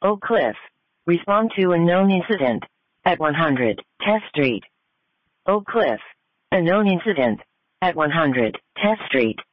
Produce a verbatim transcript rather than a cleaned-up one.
Oak Cliff. Respond to a known incident at one hundred Test Street. Oak Cliff. A known incident at one hundred Test Street.